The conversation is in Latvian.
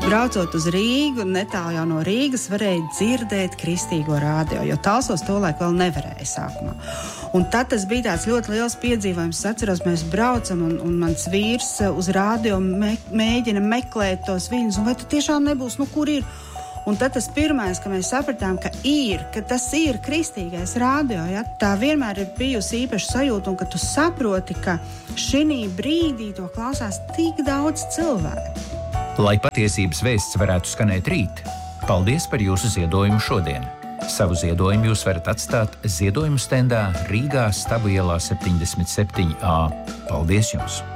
Braucot uz Rīgu, netālu jau no Rīgas, varēja dzirdēt kristīgo radio, jo Talsos tolaik vēl nevarēja sākumā. Un tad tas bija tāds ļoti liels piedzīvojums. Es atceros, mēs braucam un mans vīrs uz radio mēģina meklēt tos viņus, un vai tu tiešām nebūs, kur ir? Un tad tas pirmais, ka mēs sapratām, ka tas ir kristīgais radio, ja? Tā vienmēr ir bijusi īpaša sajūta, un ka tu saproti, ka šinī brīdī to klausās tik daudz cilvēku. Lai patiesības vēsts varētu skanēt rīt, paldies par jūsu ziedojumu šodien. Savu ziedojumu jūs varat atstāt ziedojumu stendā Rīgā Stabu ielā 77A. Paldies jums!